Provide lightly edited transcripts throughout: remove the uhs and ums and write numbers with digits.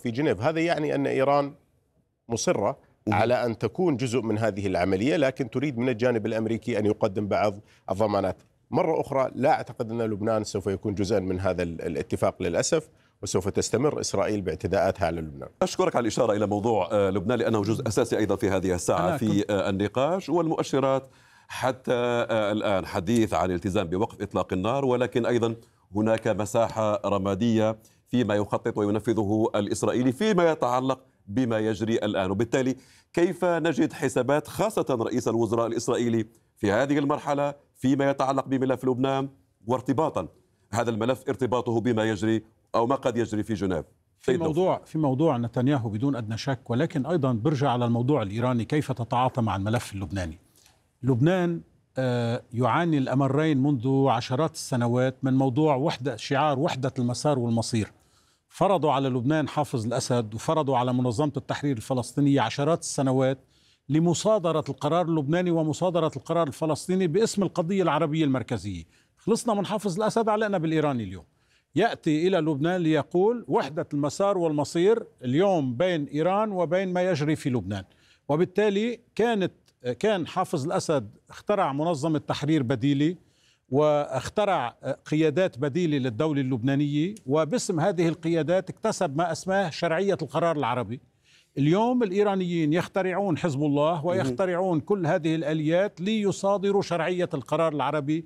في جنيف. هذا يعني أن إيران مصرة على أن تكون جزء من هذه العملية، لكن تريد من الجانب الأمريكي أن يقدم بعض الضمانات. مرة أخرى لا أعتقد أن لبنان سوف يكون جزءا من هذا الاتفاق للأسف، وسوف تستمر إسرائيل باعتداءاتها على لبنان. أشكرك على الإشارة إلى موضوع لبنان لأنه جزء أساسي أيضا في هذه الساعة في النقاش والمؤشرات. حتى الآن حديث عن الالتزام بوقف إطلاق النار، ولكن أيضا هناك مساحة رمادية فيما يخطط وينفذه الإسرائيلي فيما يتعلق بما يجري الآن. وبالتالي كيف نجد حسابات خاصة رئيس الوزراء الإسرائيلي في هذه المرحلة فيما يتعلق بملف لبنان، وارتباطا هذا الملف ارتباطه بما يجري أو ما قد يجري في جنيف؟ في موضوع نتنياهو بدون أدنى شك، ولكن أيضا برجع على الموضوع الإيراني، كيف تتعاطى مع الملف اللبناني. لبنان يعاني الأمرين منذ عشرات السنوات من موضوع شعار وحدة المسار والمصير. فرضوا على لبنان حافظ الأسد وفرضوا على منظمة التحرير الفلسطينية عشرات السنوات لمصادرة القرار اللبناني ومصادرة القرار الفلسطيني باسم القضية العربية المركزية. خلصنا من حافظ الأسد، علقنا بالإيراني. اليوم يأتي إلى لبنان ليقول وحدة المسار والمصير اليوم بين إيران وبين ما يجري في لبنان. وبالتالي كان حافظ الأسد اخترع منظمة تحرير بديلة واخترع قيادات بديلة للدولة اللبنانية، وباسم هذه القيادات اكتسب ما اسماه شرعية القرار العربي. اليوم الإيرانيين يخترعون حزب الله ويخترعون كل هذه الآليات ليصادروا شرعية القرار العربي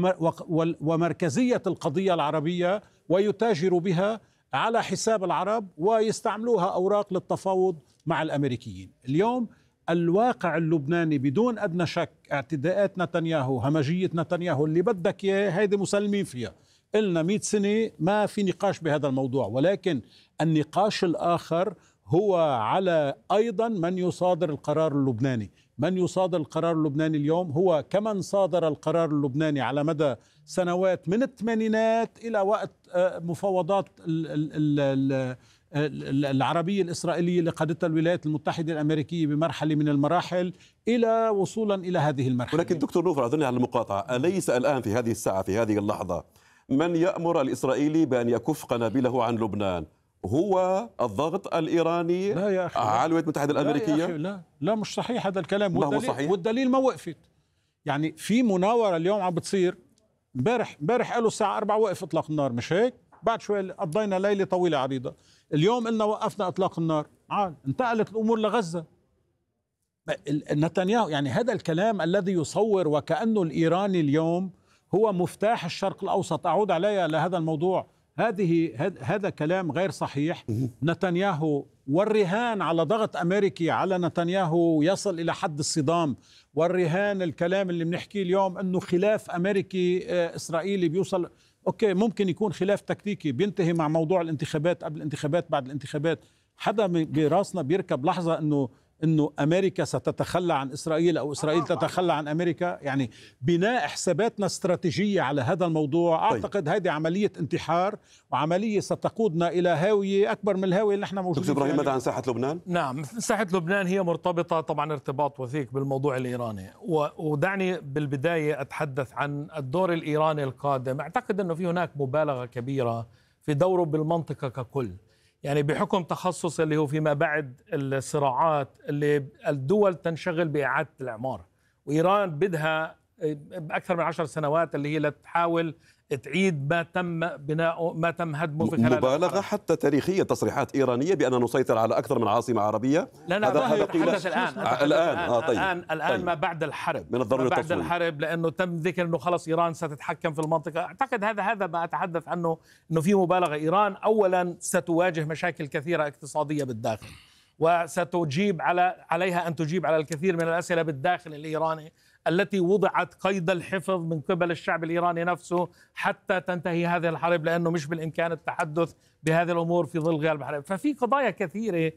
ومركزية القضية العربية، ويتاجروا بها على حساب العرب ويستعملوها أوراق للتفاوض مع الأمريكيين. اليوم الواقع اللبناني بدون أدنى شك اعتداءات نتنياهو، همجية نتنياهو اللي بدك إياه هيدي مسلمين فيها، إلنا 100 سنة ما في نقاش بهذا الموضوع. ولكن النقاش الآخر هو على أيضا من يصادر القرار اللبناني. من يصادر القرار اللبناني اليوم هو كمن صادر القرار اللبناني على مدى سنوات من الثمانينات إلى وقت مفاوضات العربية الإسرائيلية اللي قادتها الولايات المتحدة الأمريكية بمرحلة من المراحل إلى وصولا إلى هذه المرحلة. ولكن دكتور نوفل، أعذرني على المقاطعة، أليس الآن في هذه الساعة في هذه اللحظة من يأمر الإسرائيلي بأن يكف قنابله عن لبنان هو الضغط الإيراني على الولايات المتحدة الأمريكية؟ لا مش صحيح هذا الكلام. ما هو صحيح؟ والدليل ما وقفت. يعني في مناورة اليوم عم بتصير. امبارح قالوا الساعة 4 وقف إطلاق النار، مش هيك؟ بعد شوي قضينا ليلة طويلة عريضة. اليوم قلنا وقفنا إطلاق النار، انتقلت الأمور لغزة. نتنياهو يعني هذا الكلام الذي يصور وكأنه الإيراني اليوم هو مفتاح الشرق الأوسط. أعود عليها لهذا الموضوع. هذا كلام غير صحيح. نتنياهو والرهان على ضغط أمريكي على نتنياهو يصل إلى حد الصدام. والرهان الكلام اللي بنحكيه اليوم أنه خلاف أمريكي إسرائيلي بيوصل، أوكي ممكن يكون خلاف تكتيكي بينتهي مع موضوع الانتخابات، قبل الانتخابات بعد الانتخابات. حدا براسنا بيركب لحظة أنه أمريكا ستتخلى عن إسرائيل أو إسرائيل تتخلى عن أمريكا؟ يعني بناء حساباتنا استراتيجية على هذا الموضوع أعتقد هذه عملية انتحار وعملية ستقودنا إلى هاوية أكبر من الهاوية اللي احنا موجودين فيها. دكتور إبراهيم، ماذا عن ساحة لبنان؟ نعم، ساحة لبنان هي مرتبطة طبعا ارتباط وثيق بالموضوع الإيراني، ودعني بالبداية أتحدث عن الدور الإيراني القادم. أعتقد أنه في هناك مبالغة كبيرة في دوره بالمنطقة ككل، يعني بحكم تخصص اللي هو فيما بعد الصراعات اللي الدول تنشغل بإعادة الإعمار، وإيران بدها بأكثر من 10 سنوات اللي هي لتحاول تعيد ما تم بناؤه، ما تم هدمه في خلال مبالغة حتى تاريخية، تصريحات إيرانية بأن نسيطر على أكثر من عاصمة عربية. هذا يتحدث الآن ما بعد الحرب، من الضروري بعد الحرب، لأنه تم ذكر أنه خلص إيران ستتحكم في المنطقة. أعتقد هذا ما أتحدث عنه، أنه في مبالغة. إيران أولا ستواجه مشاكل كثيرة اقتصادية بالداخل، وستجيب عليها أن تجيب على الكثير من الأسئلة بالداخل الإيراني التي وضعت قيد الحفظ من قبل الشعب الإيراني نفسه حتى تنتهي هذه الحرب، لأنه مش بالإمكان التحدث بهذه الأمور في ظل غياب الحرب. ففي قضايا كثيرة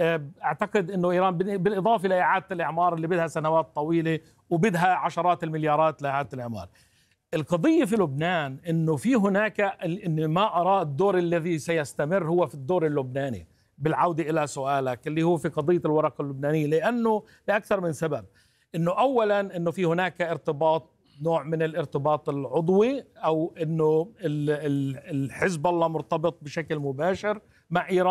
أعتقد أنه إيران بالإضافة لإعادة الإعمار اللي بدها سنوات طويلة وبدها عشرات المليارات لإعادة الإعمار. القضية في لبنان أنه في هناك إن ما أرى الدور الذي سيستمر هو في الدور اللبناني. بالعودة إلى سؤالك اللي هو في قضية الورقة اللبنانية، لأنه لأكثر من سبب. إنه أولا إنه في هناك ارتباط، نوع من الارتباط العضوي، أو إنه الحزب الله مرتبط بشكل مباشر مع إيران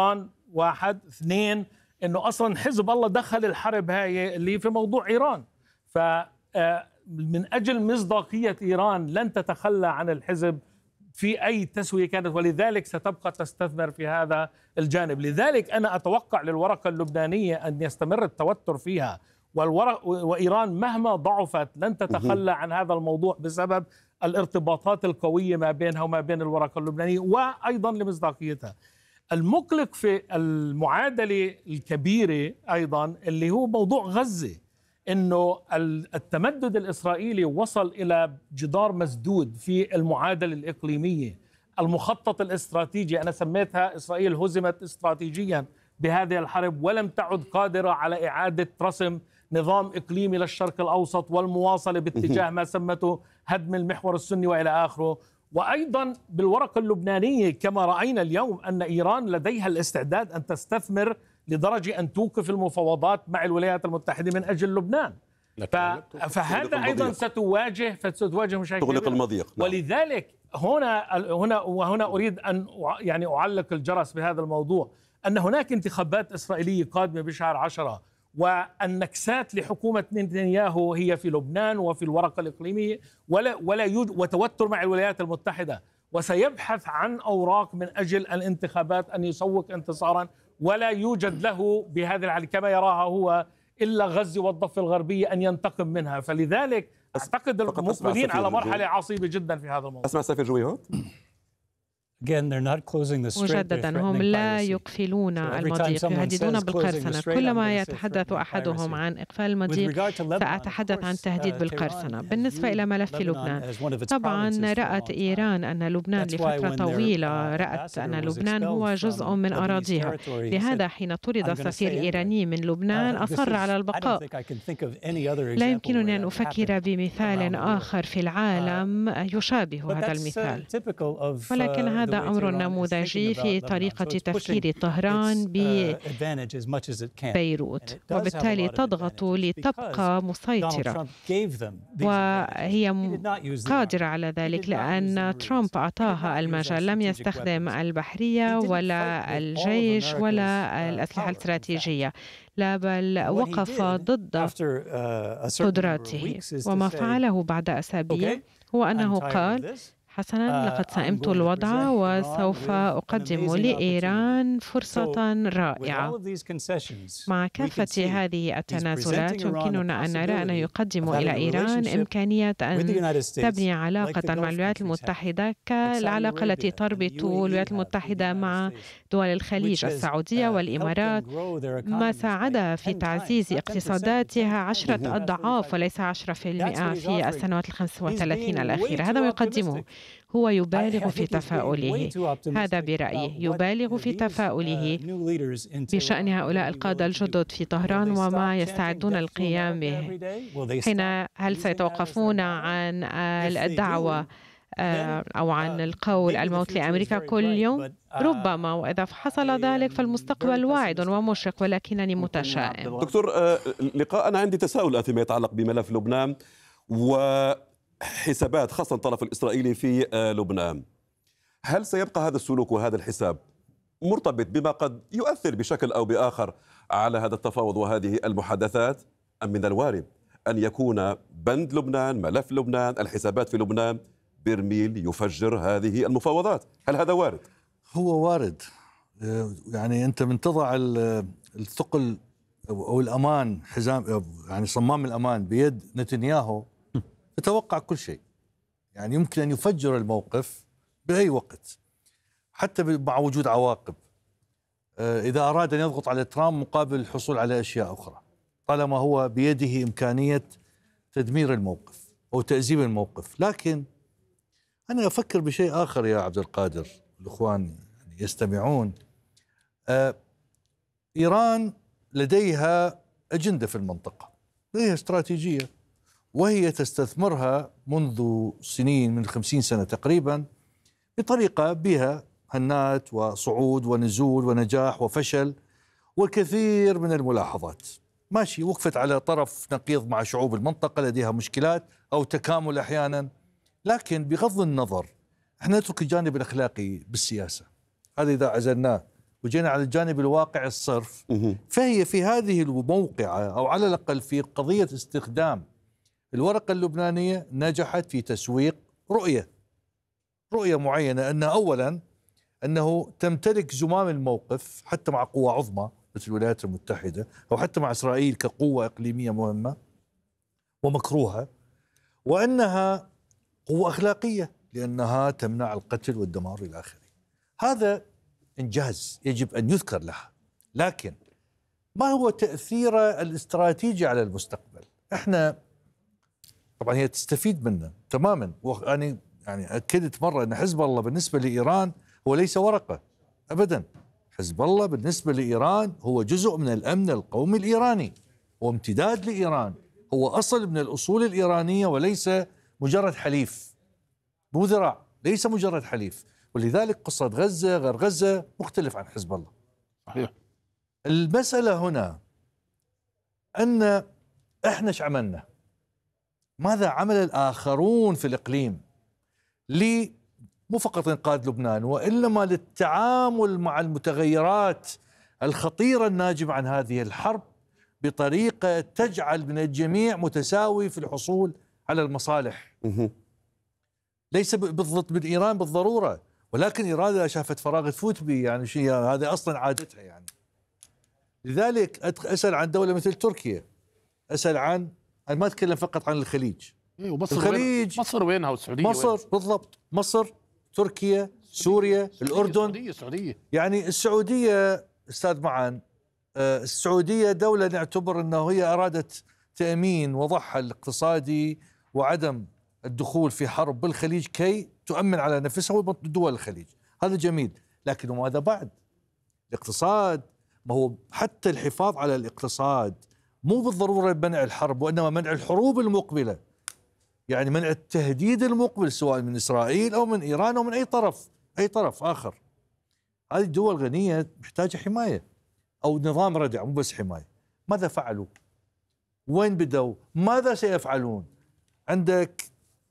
واحد. اثنين، انه اصلا حزب الله دخل الحرب هاي اللي في موضوع ايران، فمن اجل مصداقيه ايران لن تتخلى عن الحزب في اي تسويه كانت، ولذلك ستبقى تستثمر في هذا الجانب. لذلك انا اتوقع للورقه اللبنانيه ان يستمر التوتر فيها، وإيران مهما ضعفت لن تتخلى عن هذا الموضوع بسبب الارتباطات القوية ما بينها وما بين الورقة اللبنانية، وأيضا لمصداقيتها. المقلق في المعادلة الكبيرة أيضا اللي هو موضوع غزة، أنه التمدد الإسرائيلي وصل إلى جدار مسدود في المعادلة الإقليمية. المخطط الاستراتيجي، أنا سميتها إسرائيل هزمت استراتيجيا بهذه الحرب ولم تعد قادرة على إعادة رسم نظام إقليمي للشرق الأوسط والمواصلة باتجاه ما سمته هدم المحور السني وإلى آخره. وأيضا بالورقة اللبنانية كما رأينا اليوم أن إيران لديها الاستعداد أن تستثمر لدرجة أن توقف المفاوضات مع الولايات المحتة من أجل لبنان. فهذا أيضا ستواجه مشاكل، تغلق المضيق. ولذلك هنا أريد أن يعني أعلق الجرس بهذا الموضوع، أن هناك انتخابات إسرائيلية قادمة بشهر 10، والنكسات لحكومة نتنياهو هي في لبنان وفي الورقة الإقليمية ولا يوجد، وتوتر مع الولايات المتحدة، وسيبحث عن أوراق من أجل الانتخابات أن يسوق انتصارا، ولا يوجد له بهذه الحالة كما يراها هو إلا غزة والضفة الغربية أن ينتقم منها. فلذلك أعتقد المقبلين على مرحلة عصيبة جدا في هذا الموضوع. أسمع سفير جويهوت. مجددا هم لا يقفلون المضيق، يهددون بالقرصنة. كلما يتحدث أحدهم عن إقفال المضيق سأتحدث عن تهديد بالقرصنة. بالنسبة إلى ملف لبنان، طبعا رأت إيران أن لبنان لفترة طويلة رأت أن لبنان هو جزء من أراضيها، لهذا حين طرد السفير الإيراني من لبنان أصر على البقاء. لا يمكنني أن أفكر بمثال آخر في العالم يشابه هذا المثال، ولكن هذا أمر نموذجي في طريقة تفكير طهران ببيروت، وبالتالي تضغط لتبقى مسيطرة، وهي قادرة على ذلك لأن ترامب أعطاها المجال. لم يستخدم البحرية ولا الجيش ولا الأسلحة الاستراتيجية، لا بل وقف ضد قدراته. وما فعله بعد أسابيع هو أنه قال: حسناً، لقد سئمت الوضع وسوف أقدم لإيران فرصة رائعة. مع كافة هذه التنازلات يمكننا أن نرى أنه يقدم إلى إيران إمكانية أن تبني علاقة مع الولايات المتحدة كالعلاقة التي تربط الولايات المتحدة مع دول الخليج، السعودية والإمارات، ما ساعدها في تعزيز اقتصاداتها 10 أضعاف وليس 10% في السنوات 35 الأخيرة. هذا ما يقدمه. هو يبالغ في تفاؤله، هذا برأيي، يبالغ في تفاؤله بشأن هؤلاء القادة الجدد في طهران وما يستعدون القيام به. حين هل سيتوقفون عن الدعوة أو عن القول الموت لأمريكا كل يوم؟ ربما، وإذا حصل ذلك فالمستقبل واعد ومشرق، ولكنني متشائم. دكتور لقاء، أنا عندي تساؤل فيما يتعلق بملف لبنان وحسابات خاصة الطرف الإسرائيلي في لبنان. هل سيبقى هذا السلوك وهذا الحساب مرتبط بما قد يؤثر بشكل أو بآخر على هذا التفاوض وهذه المحادثات، أم من الوارد أن يكون بند لبنان، ملف لبنان، الحسابات في لبنان برميل يفجر هذه المفاوضات؟ هل هذا وارد؟ هو وارد. يعني أنت من تضع الثقل أو الأمان، حزام يعني صمام الأمان بيد نتنياهو، تتوقع كل شيء. يعني يمكن أن يفجر الموقف بأي وقت حتى مع وجود عواقب، إذا أراد أن يضغط على ترامب مقابل الحصول على أشياء أخرى، طالما هو بيده إمكانية تدمير الموقف أو تأزيم الموقف. لكن أنا أفكر بشيء آخر يا عبد القادر، الإخوان يستمعون. إيران لديها أجندة في المنطقة، لديها استراتيجية، وهي تستثمرها منذ سنين، من 50 سنة تقريبا، بطريقة بها هنات وصعود ونزول ونجاح وفشل وكثير من الملاحظات. ماشي، وقفت على طرف نقيض مع شعوب المنطقة لديها مشكلات أو تكامل أحيانا. لكن بغض النظر، احنا نترك الجانب الأخلاقي بالسياسة، هذا إذا عزلناه وجينا على الجانب الواقع الصرف، فهي في هذه الموقعة أو على الأقل في قضية استخدام الورقة اللبنانية نجحت في تسويق رؤية معينة، أن أولا أنه تمتلك زمام الموقف حتى مع قوى عظمى مثل الولايات المتحدة أو حتى مع إسرائيل كقوة إقليمية مهمة ومكروهة، وأنها قوة أخلاقية لأنها تمنع القتل والدمار إلى آخره. هذا إنجاز يجب أن يذكر لها، لكن ما هو تأثيره الاستراتيجي على المستقبل؟ إحنا طبعا هي تستفيد منه تماما، وأنا يعني أكدت مرة أن حزب الله بالنسبة لإيران هو ليس ورقة أبدا. حزب الله بالنسبة لإيران هو جزء من الأمن القومي الإيراني، هو امتداد لإيران، هو أصل من الأصول الإيرانية وليس مجرد حليف، مو ذراع، ليس مجرد حليف. ولذلك قصة غزة غير غزة مختلف عن حزب الله. صحيح. المسألة هنا أن إحنا إيش عملنا؟ ماذا عمل الآخرون في الإقليم مو فقط إنقاذ لبنان وإنما للتعامل مع المتغيرات الخطيرة الناجمة عن هذه الحرب بطريقة تجعل من الجميع متساوي في الحصول على المصالح. ليس من إيران بالضرورة، ولكن إيران إذا شافت فراغ تفوت به، يعني شيء هذا أصلا عادتها يعني. لذلك أسأل عن دولة مثل تركيا، أسأل عن، أنا ما أتكلم فقط عن الخليج. الخليج مصر وينها والسعودية مصر وينها؟ بالضبط، مصر، تركيا، سوريا، الأردن. السعودية يعني السعودية أستاذ معن، السعودية دولة نعتبر أنه هي أرادت تأمين وضعها الاقتصادي وعدم الدخول في حرب بالخليج كي تؤمن على نفسها ودول الخليج. هذا جميل، لكن ماذا بعد؟ الاقتصاد، ما هو حتى الحفاظ على الاقتصاد مو بالضرورة منع الحرب، وإنما منع الحروب المقبلة، يعني منع التهديد المقبل سواء من إسرائيل أو من إيران أو من أي طرف آخر. هذه الدول غنية محتاجة حماية أو نظام ردع، مو بس حماية. ماذا فعلوا؟ وين بدوا؟ ماذا سيفعلون؟ عندك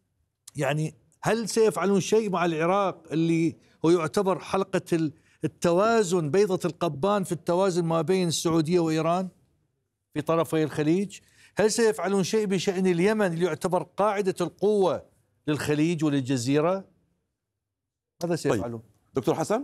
يعني هل سيفعلون شيء مع العراق اللي هو يعتبر حلقة التوازن، بيضة القبان في التوازن ما بين السعودية وإيران في طرفي الخليج؟ هل سيفعلون شيء بشأن اليمن اللي يعتبر قاعدة القوة للخليج وللجزيرة؟ ماذا سيفعلون؟ طيب. دكتور حسن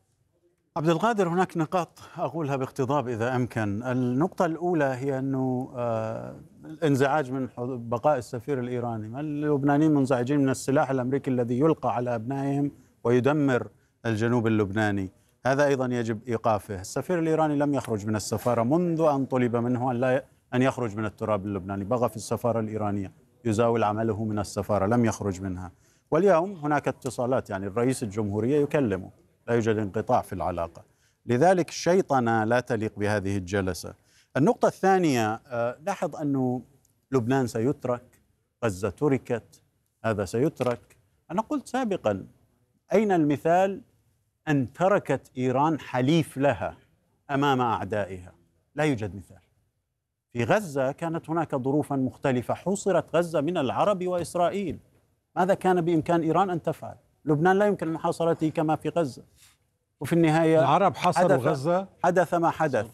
عبد القادر، هناك نقاط أقولها باقتضاب إذا أمكن. النقطة الأولى هي أنه الانزعاج من بقاء السفير الإيراني. اللبنانيين منزعجين من السلاح الأمريكي الذي يلقى على أبنائهم ويدمر الجنوب اللبناني، هذا أيضا يجب إيقافه. السفير الإيراني لم يخرج من السفارة منذ أن طلب منه أن يخرج من التراب اللبناني، بقى في السفارة الإيرانية يزاول عمله من السفارة، لم يخرج منها. واليوم هناك اتصالات، يعني الرئيس الجمهورية يكلمه، لا يوجد انقطاع في العلاقة. لذلك الشيطنة لا تليق بهذه الجلسة. النقطة الثانية، لاحظ أنه لبنان سيترك، غزة تركت، هذا سيترك. أنا قلت سابقا، أين المثال أن تركت إيران حليف لها أمام أعدائها؟ لا يوجد مثال. في غزة كانت هناك ظروفا مختلفة، حوصرت غزة من العرب وإسرائيل. ماذا كان بإمكان إيران أن تفعل؟ لبنان لا يمكن محاصرته كما في غزة، وفي النهاية العرب حصروا غزة، حدث ما حدث.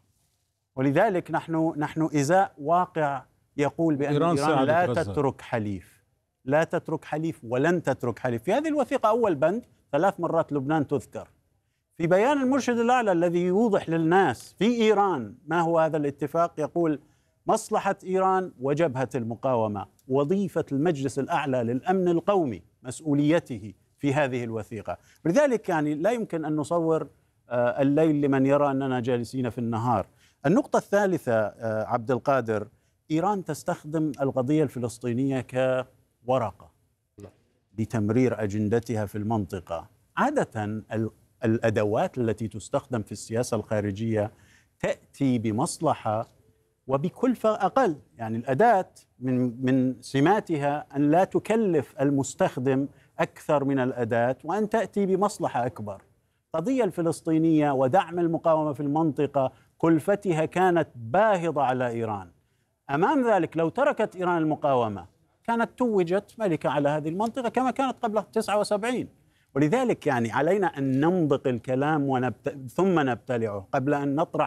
ولذلك نحن إزاء واقع يقول بأن إيران لا تترك حليف، لا تترك حليف ولن تترك حليف. في هذه الوثيقة أول بند 3 مرات لبنان تذكر. في بيان المرشد الأعلى الذي يوضح للناس في إيران ما هو هذا الاتفاق، يقول مصلحة إيران وجبهة المقاومة، وظيفة المجلس الأعلى للأمن القومي مسؤوليته في هذه الوثيقة. لذلك يعني لا يمكن أن نصور الليل لمن يرى أننا جالسين في النهار. النقطة الثالثة عبد القادر، إيران تستخدم القضية الفلسطينية كورقة لتمرير أجندتها في المنطقة. عادة الأدوات التي تستخدم في السياسة الخارجية تأتي بمصلحة وبكلفة أقل، يعني الأداة من سماتها أن لا تكلف المستخدم أكثر من الأداة وأن تأتي بمصلحة أكبر. القضية الفلسطينية ودعم المقاومة في المنطقة كلفتها كانت باهظة على إيران. أمام ذلك لو تركت إيران المقاومة كانت توجت ملكة على هذه المنطقة كما كانت قبل 79، ولذلك يعني علينا أن نمضق الكلام ثم نبتلعه قبل أن نطرح